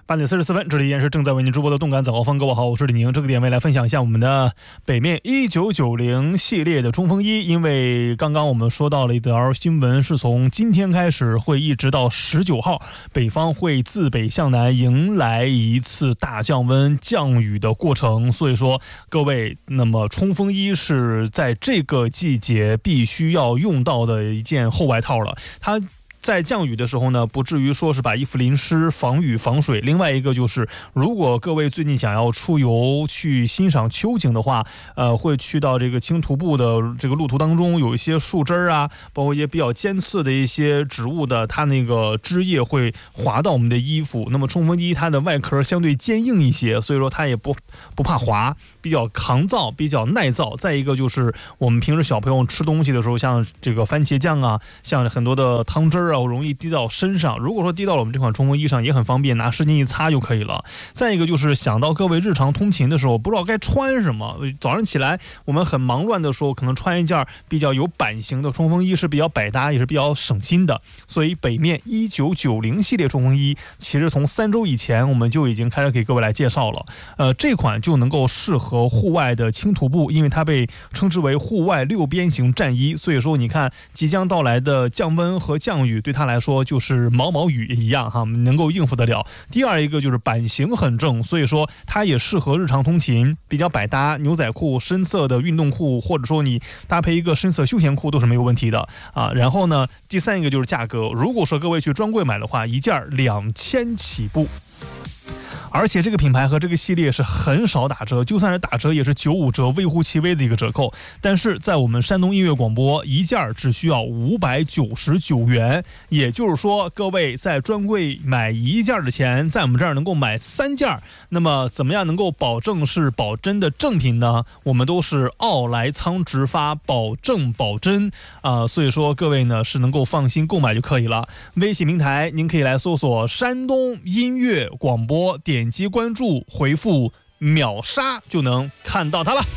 8点44分，这里依然是正在为您直播的动感早高峰。各位好，我是李宁。这个点位来分享一下我们的北面1990系列的冲锋衣，因为刚刚我们说到了一条新闻，是从今天开始会一直到19号，北方会自北向南迎来一次大降温降雨的过程。所以说各位，那么冲锋衣是在这个季节必须要用到的一件厚外套了。它在降雨的时候呢，不至于说是把衣服淋湿，防雨防水。另外一个就是，如果各位最近想要出游去欣赏秋景的话，会去到这个轻徒步的这个路途当中，有一些树枝啊，包括一些比较尖刺的一些植物的，它那个枝叶会划到我们的衣服。那么冲锋衣它的外壳相对坚硬一些，所以说它也不怕滑，比较抗造，比较耐造。再一个就是我们平时小朋友吃东西的时候，像这个番茄酱啊，像很多的汤汁啊，容易滴到身上。如果说滴到了我们这款冲锋衣上，也很方便，拿湿巾一擦就可以了。再一个就是想到各位日常通勤的时候，不知道该穿什么。早上起来我们很忙乱的时候，可能穿一件比较有版型的冲锋衣是比较百搭，也是比较省心的。所以北面1990系列冲锋衣，其实从3周以前我们就已经开始给各位来介绍了。这款就能够适合户外的轻徒步，因为它被称之为户外6边形战衣。所以说你看即将到来的降温和降雨，对他来说就是毛毛雨一样哈，能够应付得了。第二一个就是版型很正，所以说它也适合日常通勤，比较百搭。牛仔裤、深色的运动裤，或者说你搭配一个深色休闲裤都是没有问题的啊。然后呢，第三一个就是价格，如果说各位去专柜买的话，一件2000起步。而且这个品牌和这个系列是很少打折，就算是打折也是95折，微乎其微的一个折扣。但是在我们山东音乐广播，一件只需要599元，也就是说各位在专柜买一件的钱，在我们这儿能够买3件。那么怎么样能够保证是保真的正品呢？我们都是奥莱仓直发，保证保真所以说各位呢是能够放心购买就可以了。微信平台您可以来搜索山东音乐广播，点击关注，回复秒杀就能看到它了。